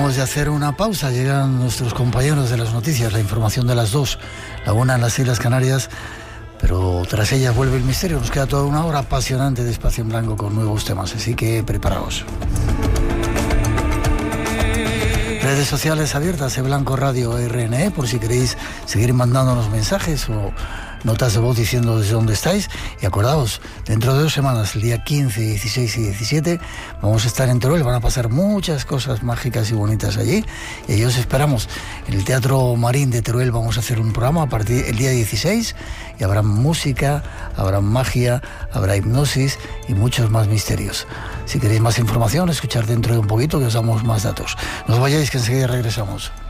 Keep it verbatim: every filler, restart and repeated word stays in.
Hemos de hacer una pausa, llegan nuestros compañeros de las noticias, la información de las dos, la una en las Islas Canarias, pero tras ella vuelve el misterio. Nos queda toda una hora apasionante de Espacio en Blanco con nuevos temas, así que preparaos. Redes sociales abiertas, E Blanco Radio R N E, por si queréis seguir mandándonos mensajes o notas de voz diciendo desde dónde estáis. Y acordaos, dentro de dos semanas, el día quince, dieciséis y diecisiete, vamos a estar en Teruel. Van a pasar muchas cosas mágicas y bonitas allí. Y ahí os esperamos. En el Teatro Marín de Teruel vamos a hacer un programa a partir del día dieciséis. Y habrá música, habrá magia, habrá hipnosis y muchos más misterios. Si queréis más información, escuchar dentro de un poquito que os damos más datos. No os vayáis, que enseguida regresamos.